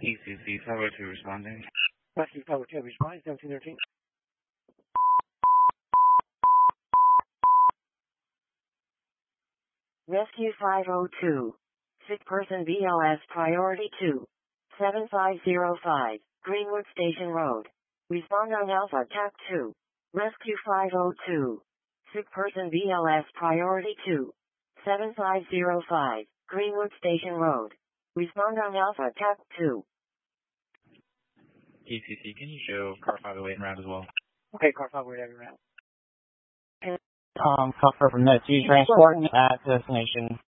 ECC 502 responding. Rescue 502 responding, 1713. Rescue 502. Sick person BLS priority 2. 7505, Greenwood Station Road. Respond on Alpha TAC 2. Rescue 502. Sick person BLS priority 2. 7505, Greenwood Station Road. Respond on Alpha TAC 2. ECC, can you show car 508 en route as well? Okay, car 508 every round. Copper from the 2 transport at destination.